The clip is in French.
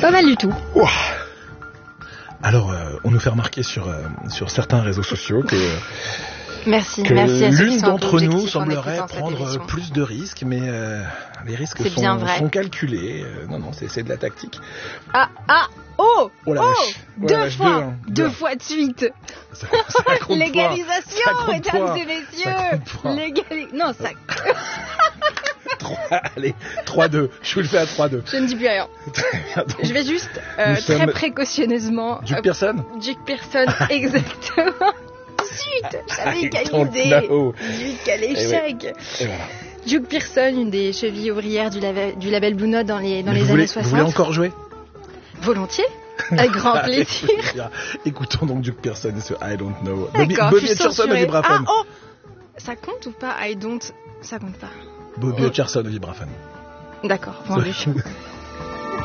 Pas mal du tout. Ouah. Alors, on nous fait remarquer sur certains réseaux sociaux que Merci à ceux qui l'une sont un peu d'entre nous objectifs en semblerait écoutant cette prendre émission. plus de risques, mais les risques C'est bien vrai. sont calculés. Non, c'est de la tactique. Oh la vache. Oh la vache, deux fois de suite. Ça compte Légalisation, pas. Ça compte mesdames pas. et messieurs. Non, ça... 3-2. Je vous le fais à 3-2. Je ne dis plus rien. Très bien. Donc, Je vais juste nous très sommes- précautionneusement... Duke Pearson Duke Pearson, exactement. Zut, j'avais I qu'à don't l'idée. know. Duke à l'échec. Et voilà. Duke Pearson, une des chevilles ouvrières du label Blue Note dans les Mais années vous voulez 60. encore jouer? Volontiers, avec grand Allez, plaisir. Écoutons donc Duke Pearson et ce I don't know. D'accord, Bobby je suis Hutcherson au censurée. vibraphone. Ah, oh, ça compte ou pas? I don't... Ça compte pas. Bobby Hutcherson au vibraphone. D'accord, vendu.